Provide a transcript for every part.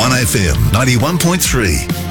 1FM 91.3.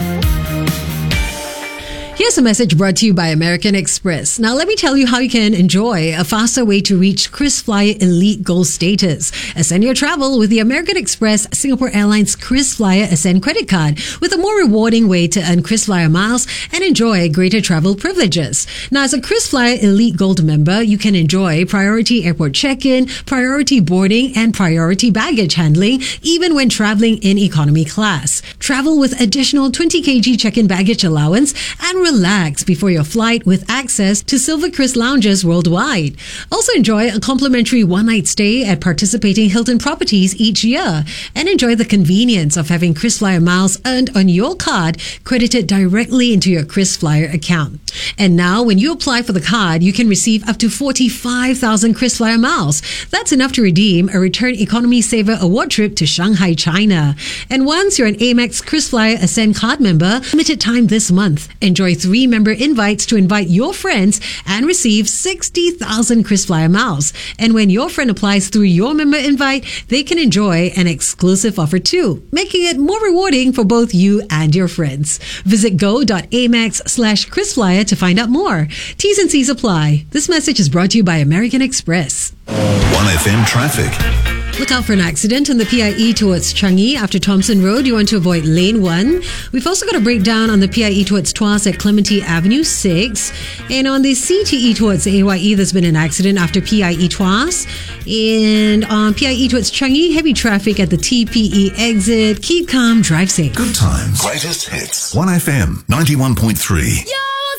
Here's a message brought to you by American Express. Now, let me tell you how you can enjoy a faster way to reach KrisFlyer Elite Gold status. Ascend your travel with the American Express Singapore Airlines KrisFlyer Ascend credit card with a more rewarding way to earn KrisFlyer miles and enjoy greater travel privileges. Now, as a KrisFlyer Elite Gold member, you can enjoy priority airport check-in, priority boarding, and priority baggage handling, even when traveling in economy class. Travel with additional 20 kg check-in baggage allowance and relax before your flight with access to Silver Kris lounges worldwide. Also enjoy a complimentary one-night stay at participating Hilton properties each year and enjoy the convenience of having KrisFlyer miles earned on your card credited directly into your KrisFlyer account. And now when you apply for the card, you can receive up to 45,000 KrisFlyer miles. That's enough to redeem a Return Economy Saver Award trip to Shanghai, China. And once you're an Amex KrisFlyer Ascend card member, limited time this month. Enjoy 3 member invites to invite your friends and receive 60,000 KrisFlyer miles. And when your friend applies through your member invite, they can enjoy an exclusive offer too, making it more rewarding for both you and your friends. Visit go.amex/KrisFlyer to find out more. T's and C's apply. This message is brought to you by American Express. 1FM traffic. Look out for an accident on the PIE towards Changi after Thompson Road. You want to avoid lane 1. We've also got a breakdown on the PIE towards Tuas at Clementi Avenue 6. And on the CTE towards AYE, there's been an accident after PIE Tuas. And on PIE towards Changi, heavy traffic at the TPE exit. Keep calm, drive safe. Good times. Greatest hits. 1FM 91.3.